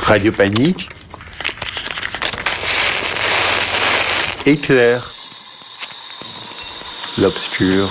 Radio Panique, Éclair, l'obscur.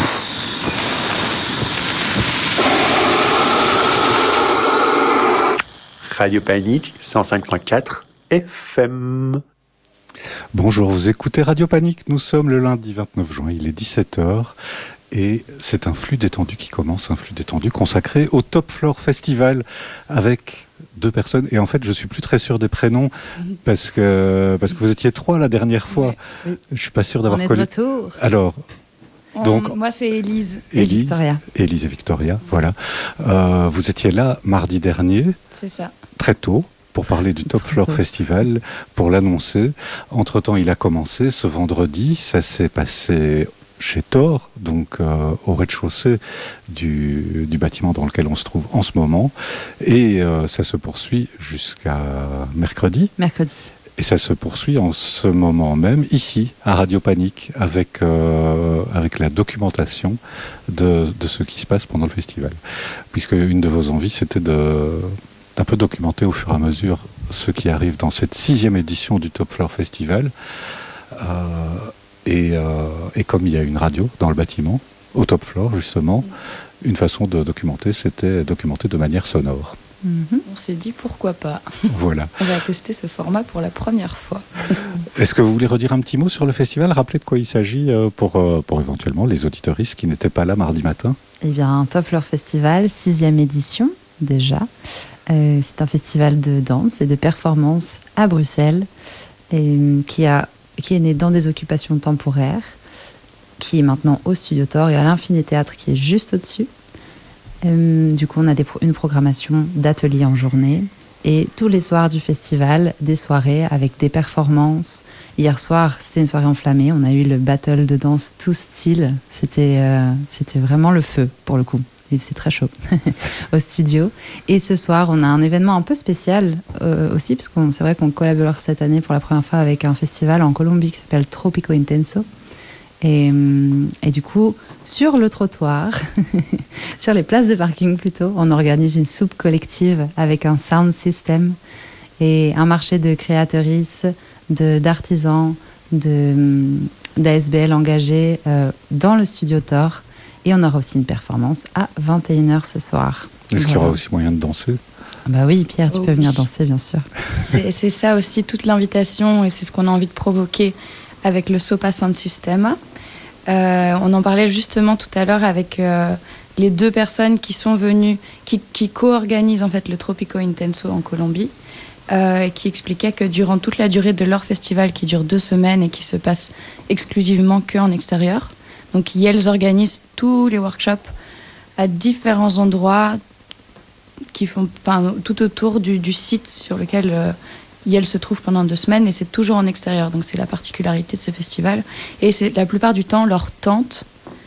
Radio Panique, 105.4 FM. Bonjour, vous écoutez Radio Panique, nous sommes le lundi 29 juin, il est 17h et c'est un flux détendu qui commence, un flux détendu consacré au Top Floor Festival avec deux personnes. Et en fait, je suis plus très sûr des prénoms parce que vous étiez trois la dernière fois. Oui. Je suis pas sûr d'avoir connu. On est de retour. Alors, donc, moi, c'est Élise. Et Victoria. Élise et Victoria, voilà. Vous étiez là mardi dernier. C'est ça. Très tôt. Pour parler du Top Floor Festival, pour l'annoncer. Entre-temps, il a commencé ce vendredi. Ça s'est passé chez Thor, donc au rez-de-chaussée du bâtiment dans lequel on se trouve en ce moment. Et ça se poursuit jusqu'à mercredi. Et ça se poursuit en ce moment même, ici, à Radio Panique, avec la documentation de ce qui se passe pendant le festival. Puisque une de vos envies, c'était d'un peu documenter au fur et à mesure ce qui arrive dans cette 6e édition du Top Floor Festival. Et comme il y a une radio dans le bâtiment, au Top Floor justement, une façon de documenter, c'était documenter de manière sonore. On s'est dit pourquoi pas. Voilà. On va tester ce format pour la première fois. Est-ce que vous voulez redire un petit mot sur le festival, rappeler de quoi il s'agit pour éventuellement les auditeuristes qui n'étaient pas là mardi matin? Eh bien, Top Floor Festival, 6e édition déjà. C'est un festival de danse et de performance à Bruxelles qui est né dans des occupations temporaires, qui est maintenant au Studio Thor et à l'Infini Théâtre qui est juste au-dessus. Du coup, on a une programmation d'ateliers en journée et tous les soirs du festival, des soirées avec des performances. Hier soir, c'était une soirée enflammée. On a eu le battle de danse tout style. C'était vraiment le feu pour le coup. C'est très chaud au studio. Et ce soir, on a un événement un peu spécial aussi, parce que c'est vrai qu'on collabore cette année pour la première fois avec un festival en Colombie qui s'appelle Tropico Intenso. Et du coup, sur le trottoir, sur les places de parking plutôt, on organise une soupe collective avec un sound system et un marché de créatrices, d'artisans, d'ASBL engagés dans le studio Thor. Et on aura aussi une performance à 21h ce soir. Est-ce qu'il y aura aussi moyen de danser? Bah oui, Pierre, tu peux venir danser, bien sûr. C'est ça aussi, toute l'invitation, et c'est ce qu'on a envie de provoquer avec le Sopa Sound System. On en parlait justement tout à l'heure avec les deux personnes qui sont venues, qui co-organisent en fait le Tropico Intenso en Colombie, qui expliquaient que durant toute la durée de leur festival, qui dure 2 semaines et qui se passe exclusivement qu'en extérieur, donc elles organisent tous les workshops à différents endroits qui font, tout autour du site sur lequel elles se trouvent pendant 2 semaines, mais c'est toujours en extérieur. Donc c'est la particularité de ce festival. Et c'est la plupart du temps leurs tantes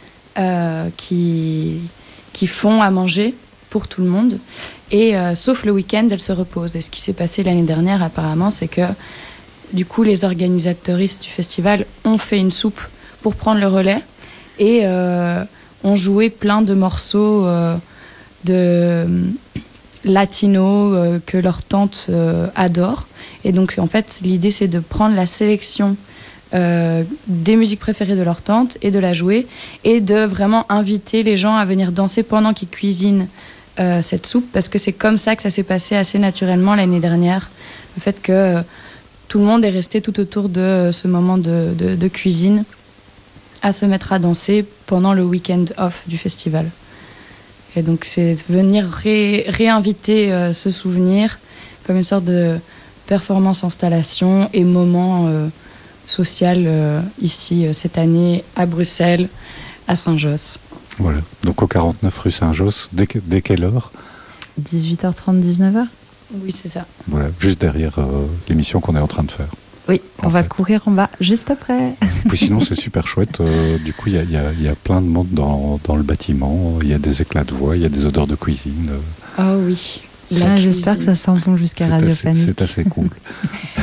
qui font à manger pour tout le monde. Et sauf le week-end, elles se reposent. Et ce qui s'est passé l'année dernière apparemment, c'est que du coup les organisateuristes du festival ont fait une soupe pour prendre le relais. Et on jouait plein de morceaux de latino que leur tante adore. Et donc, en fait, l'idée, c'est de prendre la sélection des musiques préférées de leur tante et de la jouer et de vraiment inviter les gens à venir danser pendant qu'ils cuisinent cette soupe, parce que c'est comme ça que ça s'est passé assez naturellement l'année dernière. Le fait que tout le monde est resté tout autour de ce moment de cuisine à se mettre à danser pendant le week-end off du festival. Et donc c'est venir réinviter ce souvenir comme une sorte de performance, installation et moment social ici cette année à Bruxelles, à Saint-Josse. Voilà, donc au 49 rue Saint-Josse, dès quelle heure? 18h30, 19h. Oui, c'est ça. Voilà, juste derrière l'émission qu'on est en train de faire. Oui, on va courir en bas juste après. Puis sinon, c'est super chouette. Du coup, il y a plein de monde dans le bâtiment. Il y a des éclats de voix, il y a des odeurs de cuisine. Oh oui. Là, j'espère que ça sent bon jusqu'à Radio Panique. C'est assez cool.